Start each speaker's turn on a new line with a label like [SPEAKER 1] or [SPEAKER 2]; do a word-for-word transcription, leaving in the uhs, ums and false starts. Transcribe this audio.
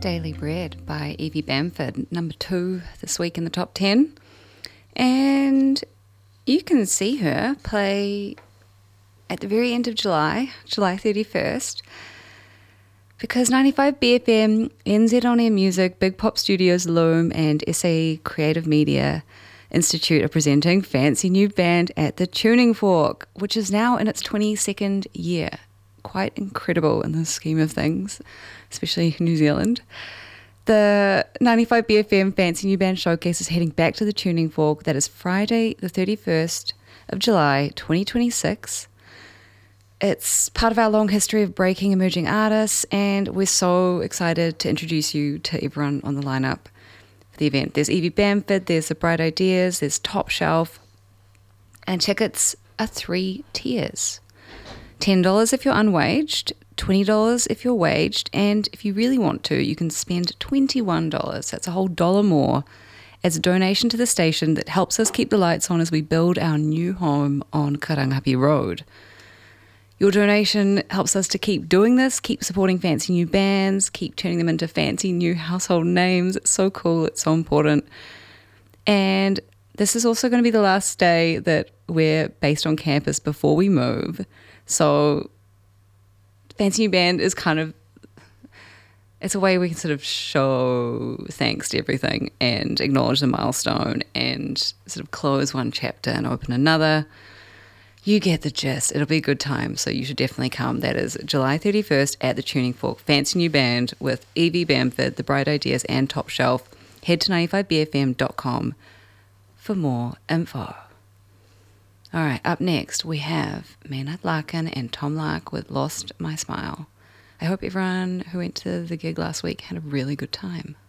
[SPEAKER 1] Daily Bread by Evie Bamford, number two this week in the top ten. And you can see her play at the very end of July, July thirty-first, because ninety-five B F M, N Z On Air Music, Big Pop Studios, Loom, and S A Creative Media Institute are presenting Fancy New Band at the Tuning Fork, which is now in its twenty-second year. Quite incredible in the scheme of things, especially New Zealand. The ninety-five B F M Fancy New Band Showcase is heading back to the Tuning Fork. That is Friday the thirty-first of July twenty twenty-six. It's part of our long history of breaking emerging artists, and we're so excited to introduce you to everyone on the lineup for the event. There's Evie Bamford, there's The Bright Ideas, there's Top Shelf, and tickets are three tiers. ten dollars if you're unwaged, twenty dollars if you're waged, and if you really want to, you can spend twenty-one dollars. That's a whole dollar more as a donation to the station that helps us keep the lights on as we build our new home on Karangahape Road. Your donation helps us to keep doing this, keep supporting fancy new bands, keep turning them into fancy new household names. It's so cool. It's so important. And this is also going to be the last day that we're based on campus before we move. So Fancy New Band is kind of, it's a way we can sort of show thanks to everything and acknowledge the milestone and sort of close one chapter and open another. You get the gist. It'll be a good time, so you should definitely come. That is July thirty-first at the Tuning Fork. Fancy New Band with Evie Bamford, The Bright Ideas, and Top Shelf. Head to ninety-five B F M dot com for more info. All right, up next we have Maynard Larkin and Tom Lark with Lost My Smile. I hope everyone who went to the gig last week had a really good time.